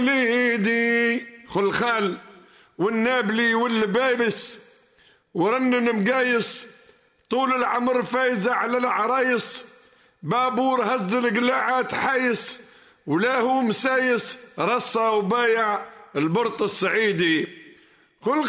ليدي خلخال والنابلي والبايبس ورنن مقايس طول العمر فايزة على العرايس بابور هز القلاعات حايس ولا هو مسايس رصة وبايع البرط الصعيدي